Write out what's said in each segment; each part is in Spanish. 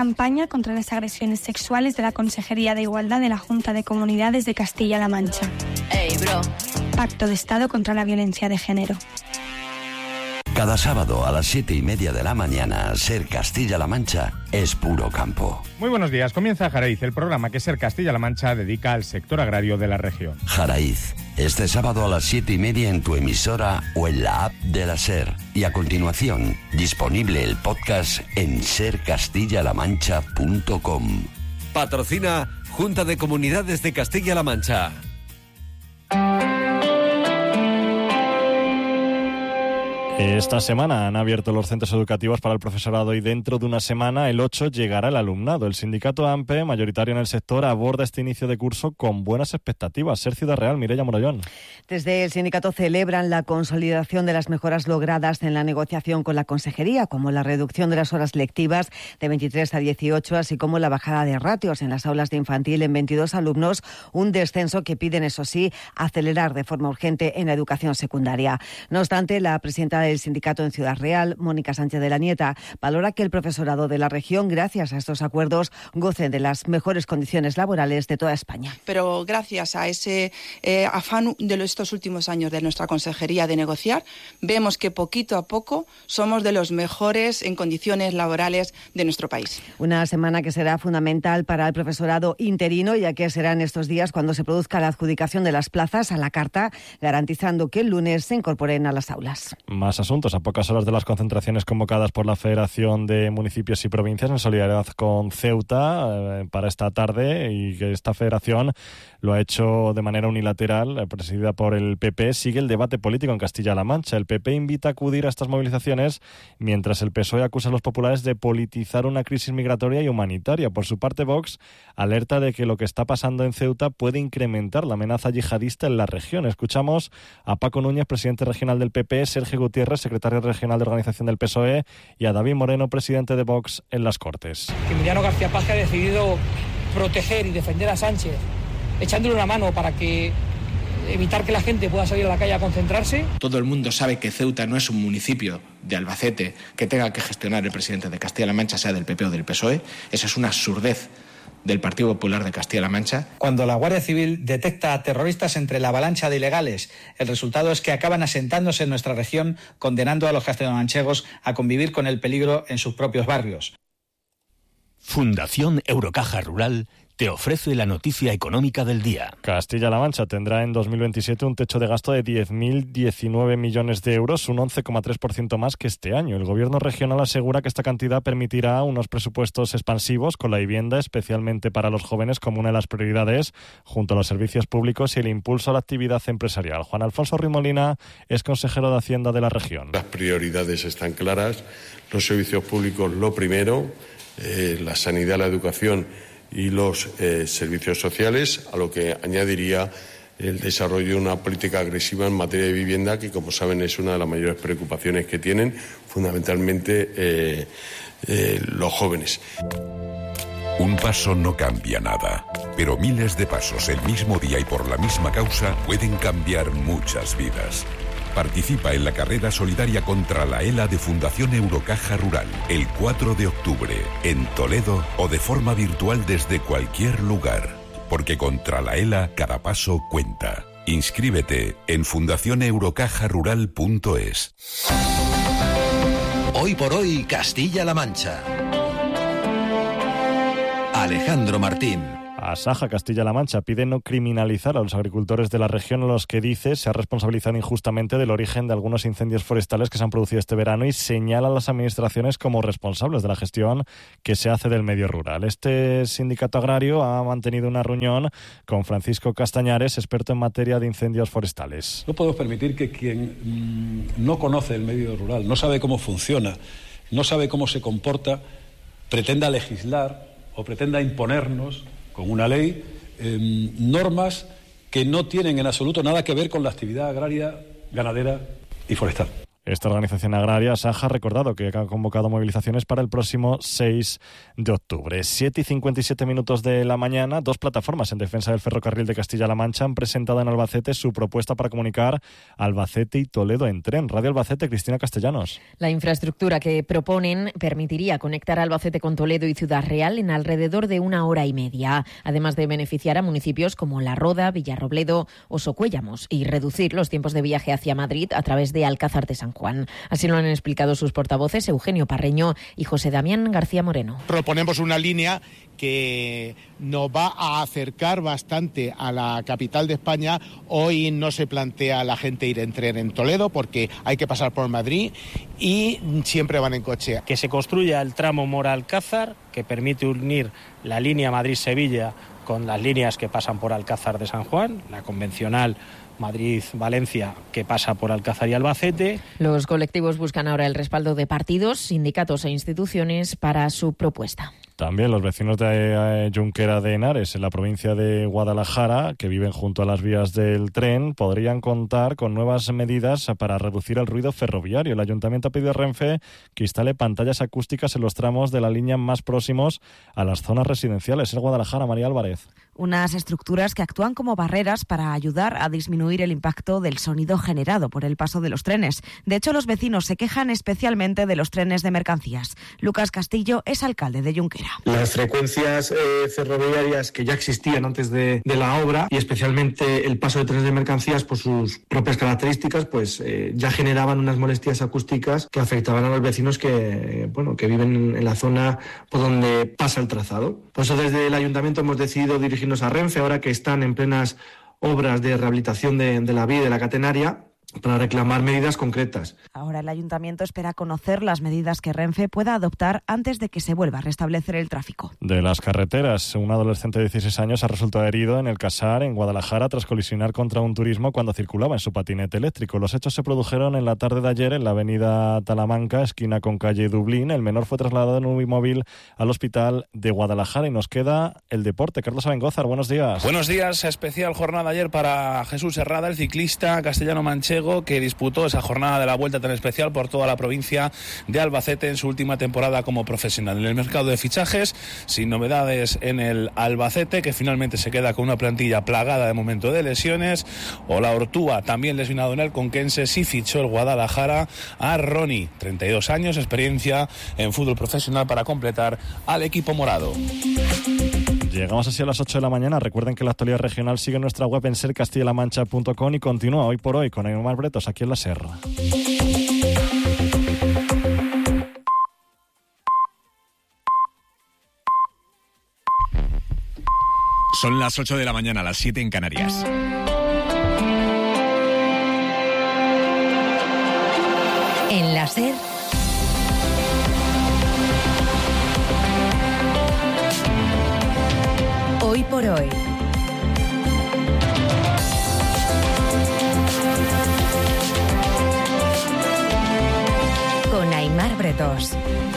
Campaña contra las agresiones sexuales de la Consejería de Igualdad de la Junta de Comunidades de Castilla-La Mancha. Hey, bro. Pacto de Estado contra la violencia de género. Cada sábado a las 7:30 de la mañana, Ser Castilla-La Mancha es puro campo. Muy buenos días, comienza Jaraiz, el programa que Ser Castilla-La Mancha dedica al sector agrario de la región. Jaraiz, este sábado a las 7:30 en tu emisora o en la app de la Ser. Y a continuación, disponible el podcast en sercastillalamancha.com. Patrocina Junta de Comunidades de Castilla-La Mancha. Esta semana han abierto los centros educativos para el profesorado y dentro de una semana, el 8, llegará el alumnado. El sindicato AMPE, mayoritario en el sector, aborda este inicio de curso con buenas expectativas. Ser Ciudad Real, Mireia Morollón. Desde el sindicato celebran la consolidación de las mejoras logradas en la negociación con la Consejería, como la reducción de las horas lectivas de 23 a 18, así como la bajada de ratios en las aulas de infantil en 22 alumnos, un descenso que piden, eso sí, acelerar de forma urgente en la educación secundaria. No obstante, la presidenta del sindicato en Ciudad Real, Mónica Sánchez de la Nieta, valora que el profesorado de la región, gracias a estos acuerdos, goce de las mejores condiciones laborales de toda España. Pero gracias a ese afán de estos últimos años de nuestra consejería de negociar, vemos que poquito a poco somos de los mejores en condiciones laborales de nuestro país. Una semana que será fundamental para el profesorado interino, ya que serán estos días cuando se produzca la adjudicación de las plazas a la carta, garantizando que el lunes se incorporen a las aulas. Más asuntos. A pocas horas de las concentraciones convocadas por la Federación de Municipios y Provincias en solidaridad con Ceuta para esta tarde, y que esta federación lo ha hecho de manera unilateral, presidida por el PP, sigue el debate político en Castilla-La Mancha. El PP invita a acudir a estas movilizaciones, mientras el PSOE acusa a los populares de politizar una crisis migratoria y humanitaria. Por su parte, Vox alerta de que lo que está pasando en Ceuta puede incrementar la amenaza yihadista en la región. Escuchamos a Paco Núñez, presidente regional del PP, Sergio Gutiérrez, secretario regional de organización del PSOE, y a David Moreno, presidente de Vox en las Cortes. Que Emiliano García Paje ha decidido proteger y defender a Sánchez, echándole una mano para que evitar que la gente pueda salir a la calle a concentrarse. Todo el mundo sabe que Ceuta no es un municipio de Albacete que tenga que gestionar el presidente de Castilla-La Mancha, sea del PP o del PSOE. Esa es una absurdez del Partido Popular de Castilla-La Mancha. Cuando la Guardia Civil detecta a terroristas entre la avalancha de ilegales, el resultado es que acaban asentándose en nuestra región, condenando a los castellanomanchegos a convivir con el peligro en sus propios barrios. Fundación Eurocaja Rural te ofrece la noticia económica del día. Castilla-La Mancha tendrá en 2027 un techo de gasto de 10.019 millones de euros, un 11,3% más que este año. El gobierno regional asegura que esta cantidad permitirá unos presupuestos expansivos con la vivienda, especialmente para los jóvenes, como una de las prioridades, junto a los servicios públicos y el impulso a la actividad empresarial. Juan Alfonso Ruiz Molina es consejero de Hacienda de la región. Las prioridades están claras, los servicios públicos lo primero, la sanidad, la educación y los servicios sociales, a lo que añadiría el desarrollo de una política agresiva en materia de vivienda, que, como saben, es una de las mayores preocupaciones que tienen fundamentalmente los jóvenes. Un paso no cambia nada, pero miles de pasos el mismo día y por la misma causa pueden cambiar muchas vidas. Participa en la carrera solidaria contra la ELA de Fundación Eurocaja Rural el 4 de octubre en Toledo o de forma virtual desde cualquier lugar. Porque contra la ELA cada paso cuenta. Inscríbete en fundacioneurocajarural.es. Hoy por hoy, Castilla-La Mancha. Alejandro Martín. Asaja Castilla-La Mancha pide no criminalizar a los agricultores de la región, a los que dice se ha responsabilizado injustamente del origen de algunos incendios forestales que se han producido este verano, y señala a las administraciones como responsables de la gestión que se hace del medio rural. Este sindicato agrario ha mantenido una reunión con Francisco Castañares, experto en materia de incendios forestales. No podemos permitir que quien no conoce el medio rural, no sabe cómo funciona, no sabe cómo se comporta, pretenda legislar o pretenda imponernos con una ley, normas que no tienen en absoluto nada que ver con la actividad agraria, ganadera y forestal. Esta organización agraria, Saja, ha recordado que ha convocado movilizaciones para el próximo 6 de octubre. 7:57 minutos de la mañana, 2 plataformas en defensa del ferrocarril de Castilla-La Mancha han presentado en Albacete su propuesta para comunicar Albacete y Toledo en tren. Radio Albacete, Cristina Castellanos. La infraestructura que proponen permitiría conectar Albacete con Toledo y Ciudad Real en alrededor de 1 hora y media, además de beneficiar a municipios como La Roda, Villarrobledo o Socuéllamos y reducir los tiempos de viaje hacia Madrid a través de Alcázar de San Juan. Así lo han explicado sus portavoces Eugenio Parreño y José Damián García Moreno. Proponemos una línea que nos va a acercar bastante a la capital de España. Hoy no se plantea a la gente ir en tren en Toledo porque hay que pasar por Madrid y siempre van en coche. Que se construya el tramo Mora-Alcázar, que permite unir la línea Madrid-Sevilla con las líneas que pasan por Alcázar de San Juan, la convencional Madrid-Valencia, que pasa por Alcázar y Albacete. Los colectivos buscan ahora el respaldo de partidos, sindicatos e instituciones para su propuesta. También los vecinos de Junquera de Henares, en la provincia de Guadalajara, que viven junto a las vías del tren, podrían contar con nuevas medidas para reducir el ruido ferroviario. El Ayuntamiento ha pedido a Renfe que instale pantallas acústicas en los tramos de la línea más próximos a las zonas residenciales. En Guadalajara, María Álvarez. Unas estructuras que actúan como barreras para ayudar a disminuir el impacto del sonido generado por el paso de los trenes. De hecho, los vecinos se quejan especialmente de los trenes de mercancías. Lucas Castillo es alcalde de Junquera. Las frecuencias ferroviarias que ya existían antes de la obra y especialmente el paso de trenes de mercancías por sus propias características, pues ya generaban unas molestias acústicas que afectaban a los vecinos que viven en la zona por donde pasa el trazado. Por eso desde el Ayuntamiento hemos decidido dirigirnos a Renfe, ahora que están en plenas obras de rehabilitación de la vía y de la catenaria, para reclamar medidas concretas. Ahora el Ayuntamiento espera conocer las medidas que Renfe pueda adoptar antes de que se vuelva a restablecer el tráfico. De las carreteras, un adolescente de 16 años ha resultado herido en el Casar, en Guadalajara, tras colisionar contra un turismo cuando circulaba en su patinete eléctrico. Los hechos se produjeron en la tarde de ayer en la avenida Talamanca, esquina con calle Dublín. El menor fue trasladado en un móvil al hospital de Guadalajara y nos queda el deporte. Carlos Abengózar, buenos días. Buenos días, especial jornada ayer para Jesús Herrada, el ciclista castellano-manchego que disputó esa jornada de la Vuelta tan especial por toda la provincia de Albacete en su última temporada como profesional. En el mercado de fichajes, sin novedades en el Albacete, que finalmente se queda con una plantilla plagada de momento de lesiones. Olaortúa, también lesionado en el Conquense, sí fichó el Guadalajara a Ronnie, 32 años, experiencia en fútbol profesional para completar al equipo morado. Llegamos así a las 8 de la mañana. Recuerden que la actualidad regional sigue en nuestra web en sercastillalamancha.com y continúa hoy por hoy con Aymar Bretos aquí en la SER. Son las 8 de la mañana, las 7 en Canarias. En la SER, hoy por hoy. Con Aymar Bretos.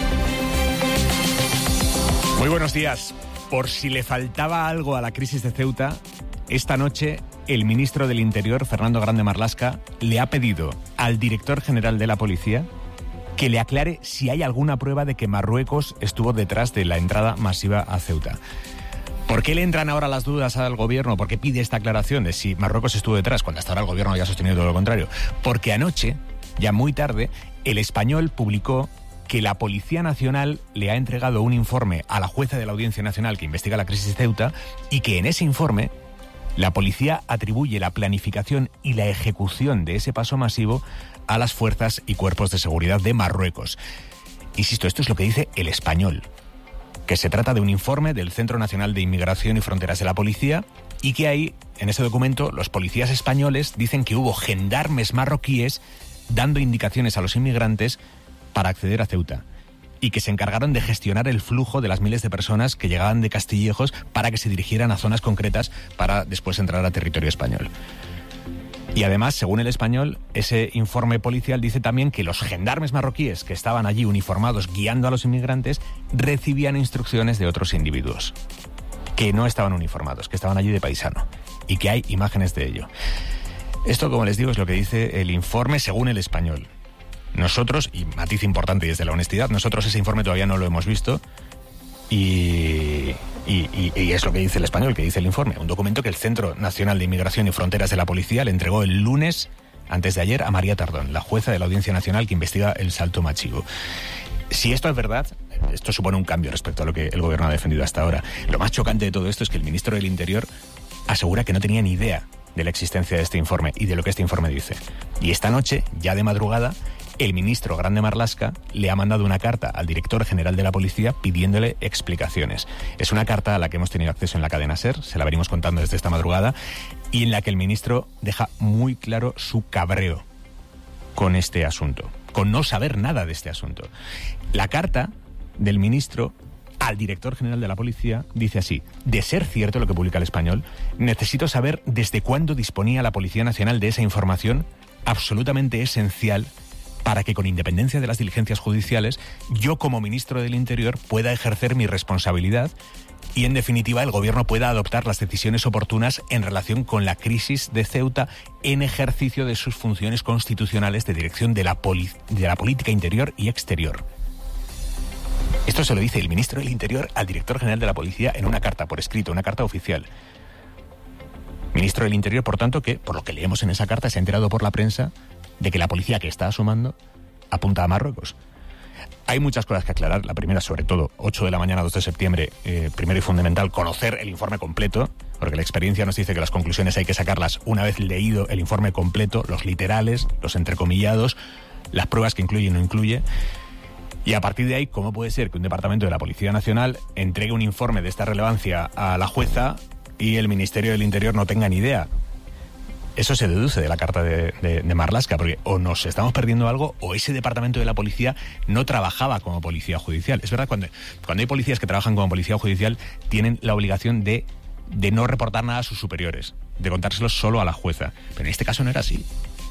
Muy buenos días. Por si le faltaba algo a la crisis de Ceuta, esta noche el ministro del Interior, Fernando Grande Marlaska, le ha pedido al director general de la policía que le aclare si hay alguna prueba de que Marruecos estuvo detrás de la entrada masiva a Ceuta. ¿Por qué le entran ahora las dudas al gobierno? ¿Por qué pide esta aclaración de si Marruecos estuvo detrás cuando hasta ahora el gobierno había sostenido todo lo contrario? Porque anoche, ya muy tarde, El Español publicó que la Policía Nacional le ha entregado un informe a la jueza de la Audiencia Nacional que investiga la crisis de Ceuta y que en ese informe la policía atribuye la planificación y la ejecución de ese paso masivo a las fuerzas y cuerpos de seguridad de Marruecos. Insisto, esto es lo que dice El Español, que se trata de un informe del Centro Nacional de Inmigración y Fronteras de la Policía y que ahí, en ese documento, los policías españoles dicen que hubo gendarmes marroquíes dando indicaciones a los inmigrantes para acceder a Ceuta y que se encargaron de gestionar el flujo de las miles de personas que llegaban de Castillejos para que se dirigieran a zonas concretas para después entrar a territorio español. Y además, según El Español, ese informe policial dice también que los gendarmes marroquíes que estaban allí uniformados guiando a los inmigrantes recibían instrucciones de otros individuos que no estaban uniformados, que estaban allí de paisano y que hay imágenes de ello. Esto, como les digo, es lo que dice el informe según El Español. Nosotros, y matiz importante desde la honestidad, nosotros ese informe todavía no lo hemos visto y es lo que dice El Español, que dice el informe. Un documento que el Centro Nacional de Inmigración y Fronteras de la Policía le entregó el lunes, antes de ayer, a María Tardón, la jueza de la Audiencia Nacional que investiga el Salto Machigo. Si esto es verdad, esto supone un cambio respecto a lo que el gobierno ha defendido hasta ahora. Lo más chocante de todo esto es que el ministro del Interior asegura que no tenía ni idea de la existencia de este informe y de lo que este informe dice. Y esta noche, ya de madrugada, el ministro Grande Marlaska le ha mandado una carta al director general de la policía pidiéndole explicaciones. Es una carta a la que hemos tenido acceso en la cadena SER, se la venimos contando desde esta madrugada, y en la que el ministro deja muy claro su cabreo con este asunto, con no saber nada de este asunto. La carta del ministro al director general de la policía dice así: de ser cierto lo que publica El Español, necesito saber desde cuándo disponía la Policía Nacional de esa información absolutamente esencial para que, con independencia de las diligencias judiciales, yo como ministro del Interior pueda ejercer mi responsabilidad y, en definitiva, el gobierno pueda adoptar las decisiones oportunas en relación con la crisis de Ceuta en ejercicio de sus funciones constitucionales de dirección de la política interior y exterior. Esto se lo dice el ministro del Interior al director general de la policía en una carta por escrito, una carta oficial. Ministro del Interior, por tanto, que, por lo que leemos en esa carta, se ha enterado por la prensa de que la policía que está asomando apunta a Marruecos. Hay muchas cosas que aclarar. La primera, sobre todo, 8 de la mañana, 2 de septiembre, primero y fundamental, conocer el informe completo, porque la experiencia nos dice que las conclusiones hay que sacarlas una vez leído el informe completo, los literales, los entrecomillados, las pruebas que incluye y no incluye. Y a partir de ahí, ¿cómo puede ser que un departamento de la Policía Nacional entregue un informe de esta relevancia a la jueza y el Ministerio del Interior no tenga ni idea? Eso se deduce de la carta de Marlaska, porque o nos estamos perdiendo algo o ese departamento de la policía no trabajaba como policía judicial. Es verdad, cuando hay policías que trabajan como policía judicial, tienen la obligación de no reportar nada a sus superiores, de contárselos solo a la jueza. Pero en este caso no era así.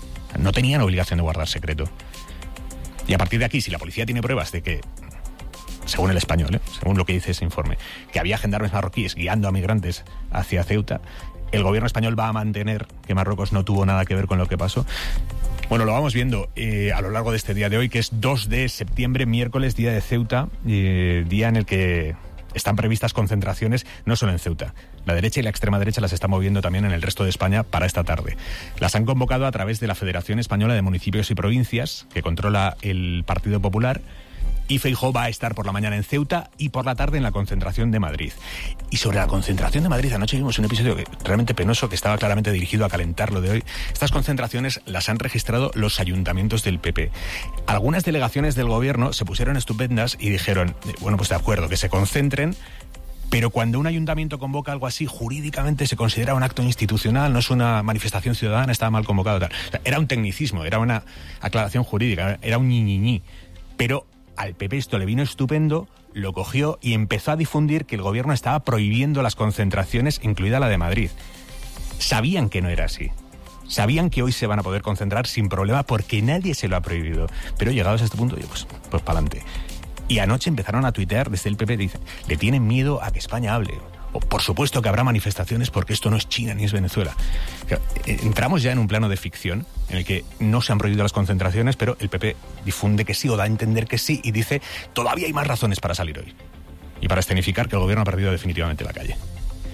No tenían obligación de guardar secreto. Y a partir de aquí, si la policía tiene pruebas de que, según El Español, según lo que dice ese informe, que había gendarmes marroquíes guiando a migrantes hacia Ceuta, el gobierno español va a mantener que Marruecos no tuvo nada que ver con lo que pasó. Bueno, lo vamos viendo a lo largo de este día de hoy, que es 2 de septiembre, miércoles, día de Ceuta, día en el que están previstas concentraciones, no solo en Ceuta. La derecha y la extrema derecha las están moviendo también en el resto de España para esta tarde. Las han convocado a través de la Federación Española de Municipios y Provincias, que controla el Partido Popular, y Feijóo va a estar por la mañana en Ceuta y por la tarde en la concentración de Madrid. Y sobre la concentración de Madrid, anoche vimos un episodio realmente penoso que estaba claramente dirigido a calentar lo de hoy. Estas concentraciones las han registrado los ayuntamientos del PP. Algunas delegaciones del gobierno se pusieron estupendas y dijeron, bueno, pues de acuerdo, que se concentren, pero cuando un ayuntamiento convoca algo así, jurídicamente se considera un acto institucional, no es una manifestación ciudadana, estaba mal convocado. Tal. O sea, era un tecnicismo, era una aclaración jurídica, era un ñiñiñi. Pero al PP esto le vino estupendo, lo cogió y empezó a difundir que el gobierno estaba prohibiendo las concentraciones, incluida la de Madrid. Sabían que no era así. Sabían que hoy se van a poder concentrar sin problema porque nadie se lo ha prohibido. Pero llegados a este punto, pues para adelante. Y anoche empezaron a tuitear desde el PP, dicen, le tienen miedo a que España hable. O por supuesto que habrá manifestaciones porque esto no es China ni es Venezuela. Entramos ya en un plano de ficción en el que no se han prohibido las concentraciones, pero el PP difunde que sí o da a entender que sí y dice todavía hay más razones para salir hoy. Y para escenificar que el gobierno ha perdido definitivamente la calle.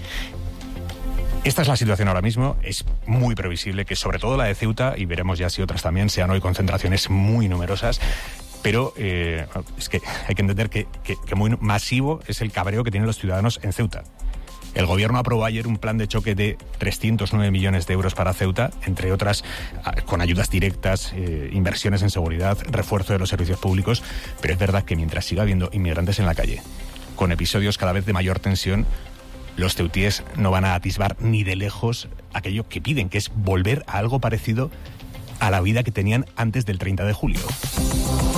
Esta es la situación ahora mismo. Es muy previsible que sobre todo la de Ceuta, y veremos ya si otras también, sean hoy concentraciones muy numerosas. Pero es que hay que entender que muy masivo es el cabreo que tienen los ciudadanos en Ceuta. El gobierno aprobó ayer un plan de choque de 309 millones de euros para Ceuta, entre otras con ayudas directas, inversiones en seguridad, refuerzo de los servicios públicos. Pero es verdad que mientras siga habiendo inmigrantes en la calle, con episodios cada vez de mayor tensión, los ceutíes no van a atisbar ni de lejos aquello que piden, que es volver a algo parecido a la vida que tenían antes del 30 de julio.